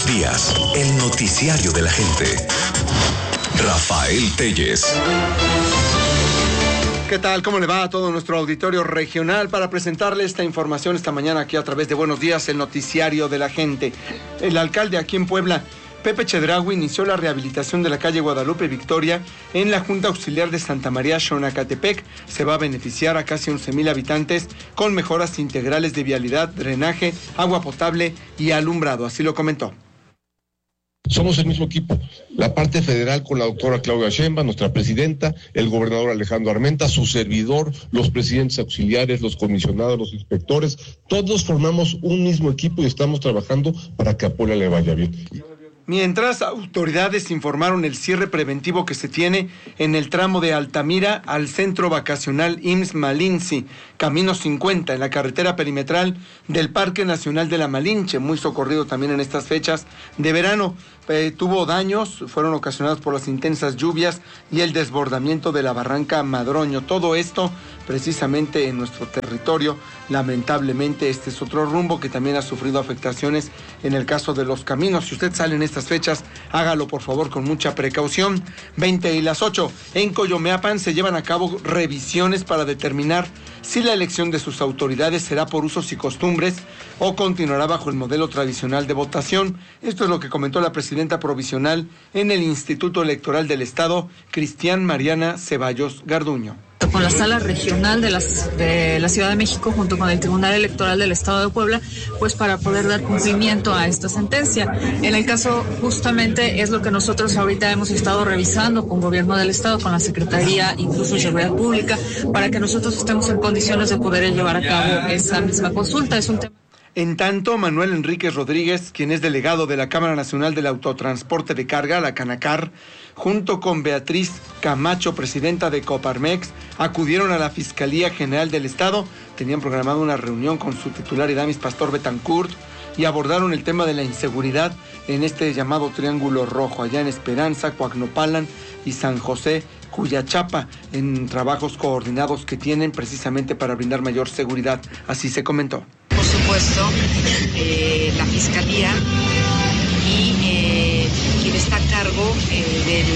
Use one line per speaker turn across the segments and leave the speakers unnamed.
Buenos días, el noticiario de la gente. Rafael Telles.
¿Qué tal? ¿Cómo le va a todo nuestro auditorio regional para presentarle esta información esta mañana aquí a través de Buenos Días, el noticiario de la gente? El alcalde aquí en Puebla, Pepe Chedraui, inició la rehabilitación de la calle Guadalupe Victoria en la Junta Auxiliar de Santa María Xonacatepec. Se va a beneficiar a casi 11,000 habitantes con mejoras integrales de vialidad, drenaje, agua potable y alumbrado. Así lo comentó.
Somos el mismo equipo, la parte federal con la doctora Claudia Sheinbaum, nuestra presidenta, el gobernador Alejandro Armenta, su servidor, los presidentes auxiliares, los comisionados, los inspectores, todos formamos un mismo equipo y estamos trabajando para que a Puebla le vaya bien.
Mientras, autoridades informaron el cierre preventivo que se tiene en el tramo de Altamira al centro vacacional IMSS Malinche, camino 50, en la carretera perimetral del Parque Nacional de la Malinche, muy socorrido también en estas fechas de verano. Tuvo daños, fueron ocasionados por las intensas lluvias y el desbordamiento de la barranca Madroño. Todo esto precisamente en nuestro territorio. Lamentablemente este es otro rumbo que también ha sufrido afectaciones en el caso de los caminos. Si usted sale en estas fechas, hágalo por favor con mucha precaución. 20:08, en Coyomeapan se llevan a cabo revisiones para determinar si la elección de sus autoridades será por usos y costumbres o continuará bajo el modelo tradicional de votación. Esto es lo que comentó la presidenta provisional en el Instituto Electoral del Estado, Cristian Mariana Ceballos Garduño.
Con la Sala Regional de la Ciudad de México, junto con el Tribunal Electoral del Estado de Puebla, pues para poder dar cumplimiento a esta sentencia. En el caso, justamente, es lo que nosotros ahorita hemos estado revisando con Gobierno del Estado, con la Secretaría, incluso de Seguridad Pública, para que nosotros estemos en condiciones de poder llevar a cabo esa misma consulta. Es un tema.
En tanto, Manuel Enríquez Rodríguez, quien es delegado de la Cámara Nacional del Autotransporte de Carga, la Canacar, junto con Beatriz Camacho, presidenta de Coparmex, acudieron a la Fiscalía General del Estado. Tenían programado una reunión con su titular Iramis Pastor Betancourt y abordaron el tema de la inseguridad en este llamado Triángulo Rojo, allá en Esperanza, Coacnopalan y San José Cuyachapa, en trabajos coordinados que tienen precisamente para brindar mayor seguridad. Así se comentó.
Por supuesto, la Fiscalía y quien está a cargo del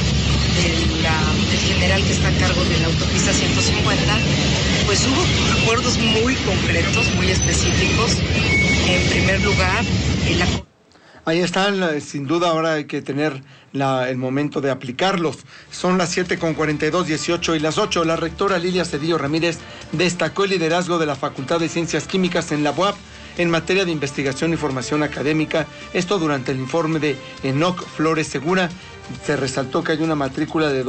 general que está a cargo de la autopista 150, pues hubo acuerdos muy concretos, muy específicos. En primer lugar,
Ahí están, sin duda ahora hay que tener el momento de aplicarlos. Son las 7:42, 18 y las 8. La rectora Lilia Cedillo Ramírez destacó el liderazgo de la Facultad de Ciencias Químicas en la UAP en materia de investigación y formación académica. Esto durante el informe de Enoc Flores Segura. Se resaltó que hay una matrícula de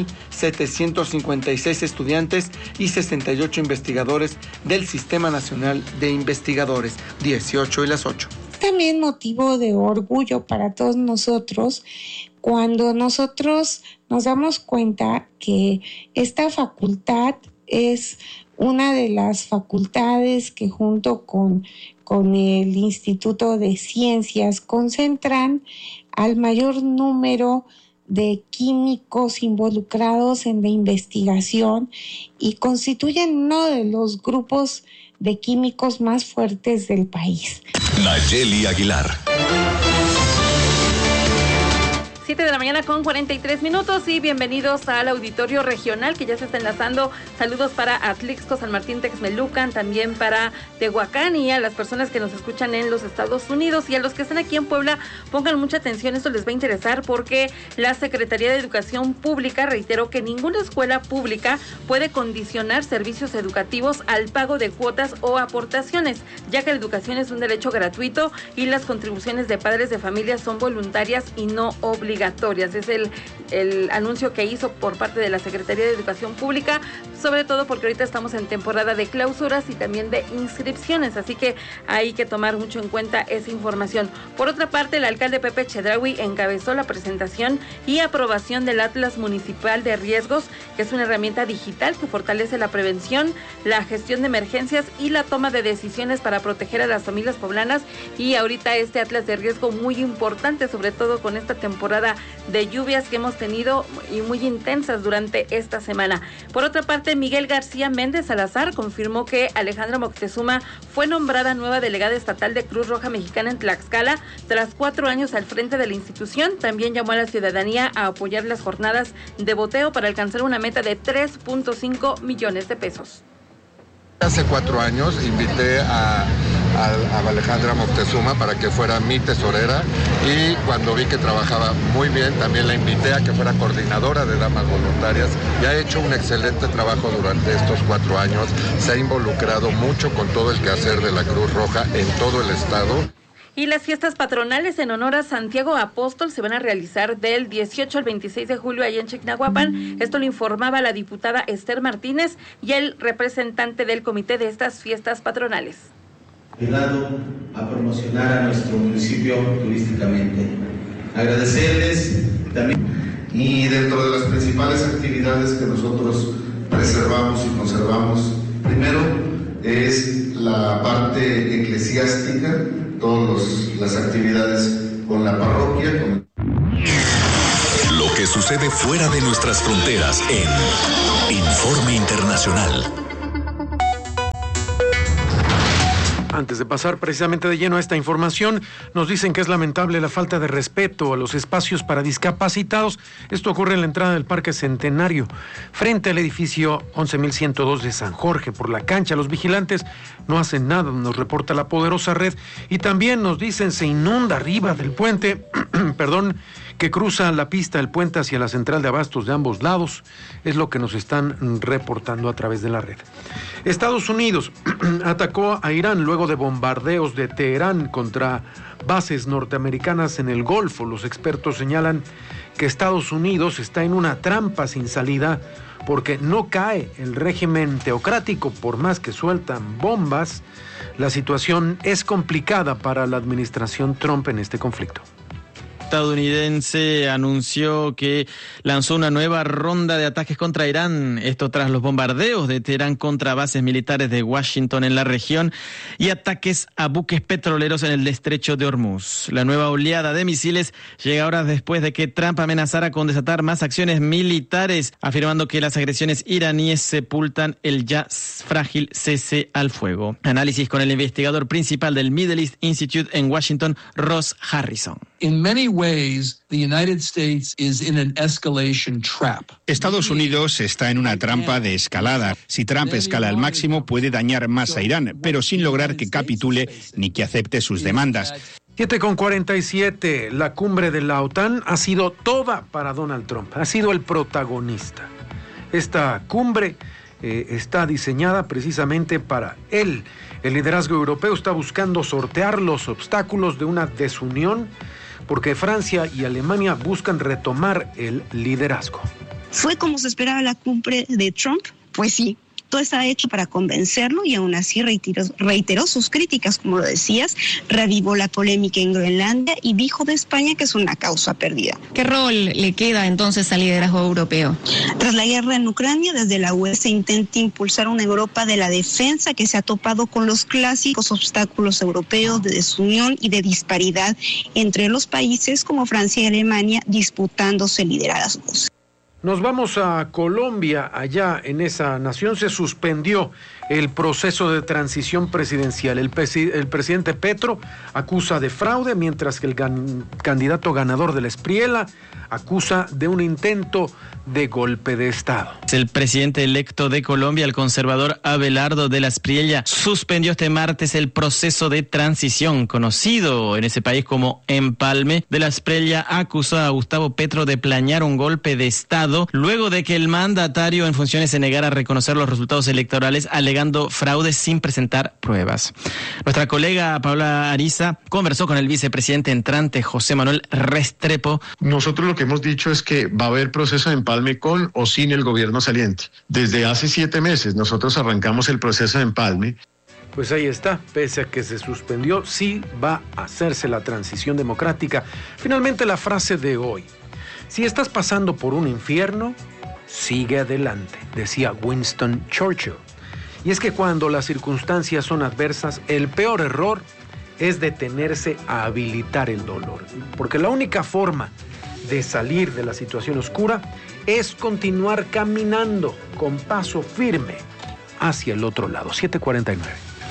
2,756 estudiantes y 68 investigadores del Sistema Nacional de Investigadores. 18 y las 8.
También motivo de orgullo para todos nosotros cuando nosotros nos damos cuenta que esta facultad es una de las facultades que junto con el Instituto de Ciencias concentran al mayor número de químicos involucrados en la investigación y constituyen uno de los grupos de químicos más fuertes del país.
Nayeli Aguilar.
7 de la mañana con 43 minutos y bienvenidos al auditorio regional que ya se está enlazando. Saludos para Atlixco, San Martín, Texmelucan, también para Tehuacán y a las personas que nos escuchan en los Estados Unidos y a los que están aquí en Puebla, pongan mucha atención, esto les va a interesar porque la Secretaría de Educación Pública reiteró que ninguna escuela pública puede condicionar servicios educativos al pago de cuotas o aportaciones, ya que la educación es un derecho gratuito y las contribuciones de padres de familia son voluntarias y no obligatorias. Es el anuncio que hizo por parte de la Secretaría de Educación Pública, sobre todo porque ahorita estamos en temporada de clausuras y también de inscripciones, así que hay que tomar mucho en cuenta esa información. Por otra parte, el alcalde Pepe Chedraui encabezó la presentación y aprobación del Atlas Municipal de Riesgos, que es una herramienta digital que fortalece la prevención, la gestión de emergencias y la toma de decisiones para proteger a las familias poblanas. Y ahorita este Atlas de Riesgo muy importante, sobre todo con esta temporada temporada de lluvias que hemos tenido y muy intensas durante esta semana. Por otra parte, Miguel García Méndez Salazar confirmó que Alejandra Moctezuma fue nombrada nueva delegada estatal de Cruz Roja Mexicana en Tlaxcala tras 4 años al frente de la institución. También llamó a la ciudadanía a apoyar las jornadas de boteo para alcanzar una meta de 3.5 millones de pesos.
Hace 4 años invité a Alejandra Moctezuma para que fuera mi tesorera, y cuando vi que trabajaba muy bien también la invité a que fuera coordinadora de damas voluntarias, y ha hecho un excelente trabajo durante estos 4 años. Se ha involucrado mucho con todo el quehacer de la Cruz Roja en todo el estado.
Y las fiestas patronales en honor a Santiago Apóstol se van a realizar del 18 al 26 de julio allá en Chignahuapan. Esto lo informaba la diputada Esther Martínez y el representante del comité de estas fiestas patronales.
Ayudado a promocionar a nuestro municipio turísticamente. Agradecerles también. Y dentro de las principales actividades que nosotros preservamos y conservamos, primero es la parte eclesiástica, todas las actividades con la parroquia.
Lo que sucede fuera de nuestras fronteras en Informe Internacional.
Antes de pasar precisamente de lleno a esta información, nos dicen que es lamentable la falta de respeto a los espacios para discapacitados. Esto ocurre en la entrada del Parque Centenario, frente al edificio 11.102 de San Jorge. Por la cancha, los vigilantes no hacen nada, nos reporta La Poderosa Red. Y también nos dicen se inunda arriba del puente, que cruza la pista del puente hacia la central de abastos de ambos lados. Es lo que nos están reportando a través de la red. Estados Unidos atacó a Irán luego de bombardeos de Teherán contra bases norteamericanas en el Golfo. Los expertos señalan que Estados Unidos está en una trampa sin salida porque no cae el régimen teocrático por más que sueltan bombas. La situación es complicada para la administración Trump en este conflicto.
Estadounidense anunció que lanzó una nueva ronda de ataques contra Irán, esto tras los bombardeos de Teherán contra bases militares de Washington en la región y ataques a buques petroleros en el estrecho de Hormuz. La nueva oleada de misiles llega horas después de que Trump amenazara con desatar más acciones militares, afirmando que las agresiones iraníes sepultan el ya frágil cese al fuego. Análisis con el investigador principal del Middle East Institute en Washington, Ross Harrison.
Estados Unidos está en una trampa de escalada. Si Trump escala al máximo, puede dañar más a Irán, pero sin lograr que capitule ni que acepte sus demandas.
7:47, la cumbre de la OTAN ha sido toda para Donald Trump, ha sido el protagonista. Esta cumbre está diseñada precisamente para él. El liderazgo europeo está buscando sortear los obstáculos de una desunión porque Francia y Alemania buscan retomar el liderazgo.
¿Fue como se esperaba la cumbre de Trump? Pues sí. Todo está hecho para convencerlo y aún así reiteró sus críticas, como lo decías, reavivó la polémica en Groenlandia y dijo de España que es una causa perdida.
¿Qué rol le queda entonces al liderazgo europeo?
Tras la guerra en Ucrania, desde la UE se intenta impulsar una Europa de la defensa que se ha topado con los clásicos obstáculos europeos de desunión y de disparidad entre los países como Francia y Alemania disputándose liderazgos.
Nos vamos a Colombia. Allá en esa nación se suspendió el proceso de transición presidencial. El presidente Petro acusa de fraude, mientras que el candidato ganador de la Espriella acusa de un intento de golpe de Estado.
El presidente electo de Colombia, el conservador Abelardo de la Espriella, suspendió este martes el proceso de transición, conocido en ese país como empalme. De la Espriella acusó a Gustavo Petro de planear un golpe de Estado, luego de que el mandatario en funciones se negara a reconocer los resultados electorales, alegando fraude sin presentar pruebas. Nuestra colega Paula Ariza conversó con el vicepresidente entrante José Manuel Restrepo.
Nosotros lo que hemos dicho es que va a haber proceso de empalme con o sin el gobierno saliente. Desde hace 7 meses nosotros arrancamos el proceso de empalme.
Pues ahí está, pese a que se suspendió, sí va a hacerse la transición democrática. Finalmente la frase de hoy: si estás pasando por un infierno, sigue adelante, decía Winston Churchill. Y es que cuando las circunstancias son adversas, el peor error es detenerse a habilitar el dolor, porque la única forma de salir de la situación oscura es continuar caminando con paso firme hacia el otro lado. 7:49.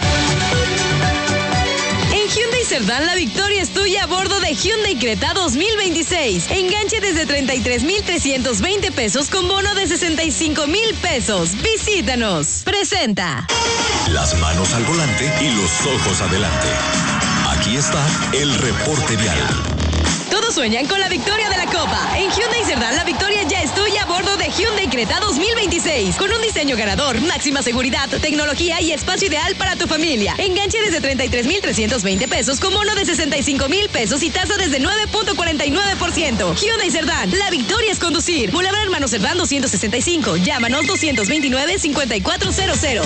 En Hyundai Cerdán, la victoria es tuya a bordo de Hyundai Creta 2026. Enganche desde 33,320 pesos con bono de 65,000 pesos. Visítanos. Presenta.
Las manos al volante y los ojos adelante. Aquí está el reporte vial.
Todos sueñan con la victoria de la Copa. En Hyundai Cerdán, la victoria ya es tuya a bordo de Hyundai Creta 2026. Con un diseño ganador, máxima seguridad, tecnología y espacio ideal para tu familia. Enganche desde 33,320 pesos con bono de 65,000 pesos y tasa desde 9.49%. Hyundai Cerdán, la victoria es conducir. Boulevard Hermano Cerdán 265. Llámanos 229-5400.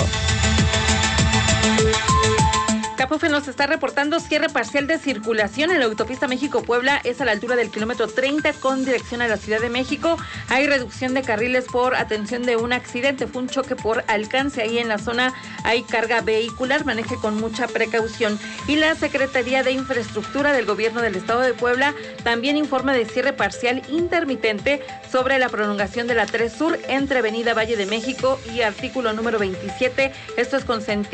Capufe nos está reportando cierre parcial de circulación en la autopista México-Puebla, es a la altura del kilómetro 30 con dirección a la Ciudad de México. Hay reducción de carriles por atención de un accidente, fue un choque por alcance. Ahí en la zona hay carga vehicular, maneje con mucha precaución. Y la Secretaría de Infraestructura del Gobierno del Estado de Puebla también informa de cierre parcial intermitente sobre la prolongación de la 3 Sur entre Avenida Valle de México y artículo número 27. Esto es con sentido